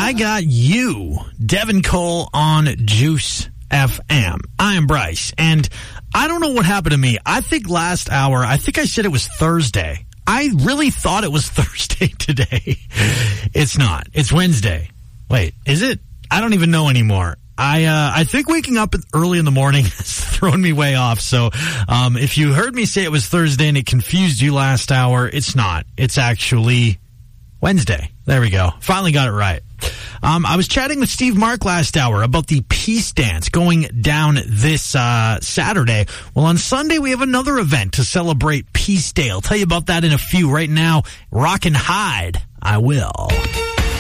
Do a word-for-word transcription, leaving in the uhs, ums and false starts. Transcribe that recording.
I got you, Devin Cole on Juice F M. I am Bryce, and I don't know what happened to me. I think last hour, I think I said it was Thursday. I really thought it was Thursday today. It's not. It's Wednesday. Wait, is it? I don't even know anymore. I uh, I think waking up early in the morning has thrown me way off. So um, if you heard me say it was Thursday and it confused you last hour, it's not. It's actually Wednesday. There we go. Finally got it right. Um, I was chatting with Steve Mark last hour about the Peace Dance going down this uh, Saturday. Well, on Sunday, we have another event to celebrate Peace Day. I'll tell you about that in a few. Right now, Rock and Hide. I will.